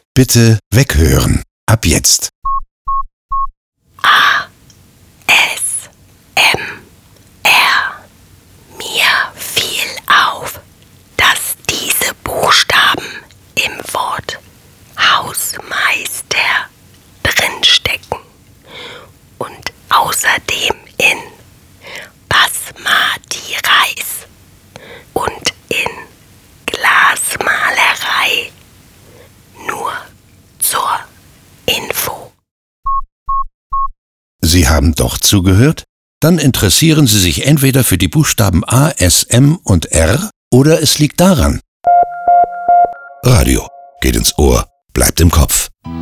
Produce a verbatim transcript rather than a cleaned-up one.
Bitte weghören. Ab jetzt. A, S, M, R. Mir fiel auf, dass diese Buchstaben im Wort Hausmeister drinstecken und außerdem in Basmati Reis und in Glasmalerei. Nur zur Info. Sie haben doch zugehört? Dann interessieren Sie sich entweder für die Buchstaben A, S, M und R oder es liegt daran. Radio geht ins Ohr, bleibt im Kopf.